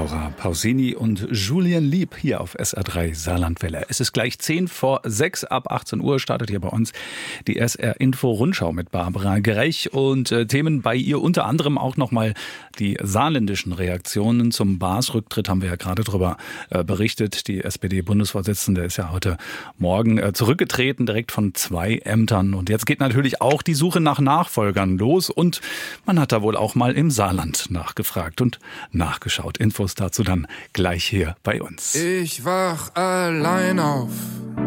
Laura Pausini und Julian Lieb hier auf SR3 Saarlandwelle. Es ist gleich 5:10. Ab 18 Uhr startet hier bei uns die SR Info Rundschau mit Barbara Grech und Themen bei ihr unter anderem auch nochmal die saarländischen Reaktionen zum Baas-Rücktritt, haben wir ja gerade drüber berichtet. Die SPD-Bundesvorsitzende ist ja heute Morgen zurückgetreten, direkt von 2 Ämtern. Und jetzt geht natürlich auch die Suche nach Nachfolgern los und man hat da wohl auch mal im Saarland nachgefragt und nachgeschaut. Infos dazu dann gleich hier bei uns. Ich wach allein auf